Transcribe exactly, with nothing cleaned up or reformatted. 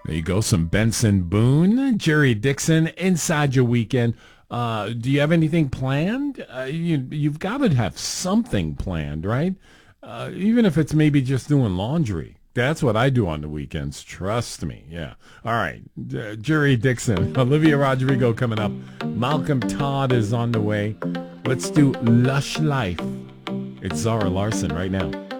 There you go. Some Benson Boone, Jerry Dixon, inside your weekend. Uh, do you have anything planned? Uh, you, you've got to have something planned, right? Uh, even if it's maybe just doing laundry. That's what I do on the weekends. Trust me. Yeah. All right. Uh, Jerry Dixon, Olivia Rodrigo coming up. Malcolm Todd is on the way. Let's do Lush Life. It's Zara Larson right now.